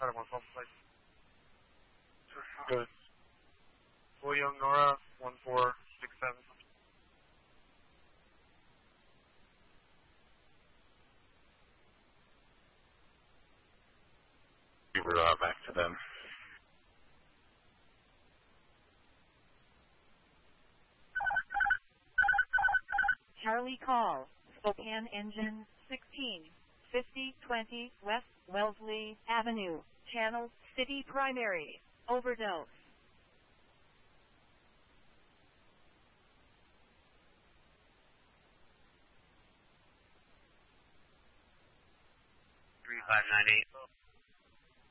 Adam 112, please. Good. William Nora 1467. We're back to them. Charlie call, Spokane engine 165020 West Wellesley Avenue, channel City Primary, overdose. Three 598.